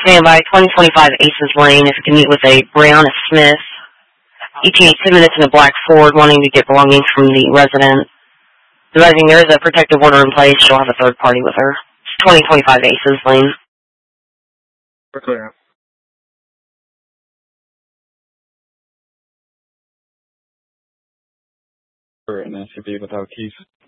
stand by. 2025 Aces Lane. If you can meet with a Brianna Smith. ETA 10 minutes in a black Ford wanting to get belongings from the resident. Advising there is a protective order in place. She'll have a third party with her. It's 2025 Aces Lane. We're clear. For an SUV without keys.